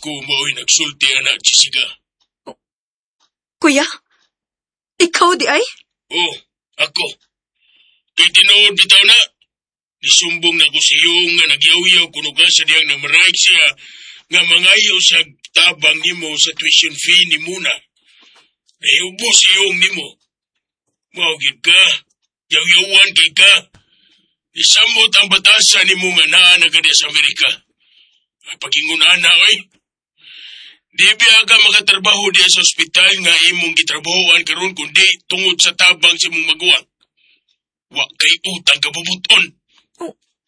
ako mao'y nagsulti, anak Jessica. Kuya, ikaw di ay? Oh, ako. Kay tinuod bitaw na. Nisumbong na ko sa iyo nga nagyaw-yaw kuno ka sa diyang namarayag siya nga mangayo sa tabang nimo sa tuition fee ni Muna. Naiubos iyong nimo. Maugid ka, yaw-yawan kay ka. Isamot ang batasan nimo nga naa na ka sa Amerika. Pagingunan na, oy. Di biya ka makatrabaho diya sa ospital nga imong gitrabahoan karon kundi tungod sa tabang sa imong maguwang. Wa kay utang kabubuton.